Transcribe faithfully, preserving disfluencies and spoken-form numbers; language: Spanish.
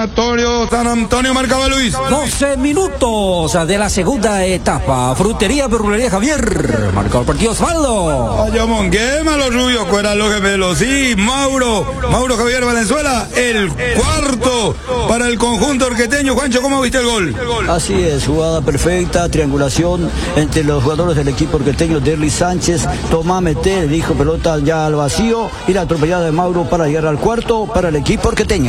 Sanatorio San Antonio, marcaba Luis. doce minutos de la segunda etapa. Frutería, Verdulería Javier. Marcó el partido Osvaldo. Vaya monguema los rubios, fuera los gemelos. Sí, Mauro, Mauro Javier Valenzuela, el cuarto para el conjunto orqueteño. Juancho, ¿cómo viste el gol? Así es, jugada perfecta, triangulación entre los jugadores del equipo orqueteño. Derly Sánchez, Tomás Meter, dijo pelota ya al vacío y la atropellada de Mauro para llegar al cuarto para el equipo orqueteño.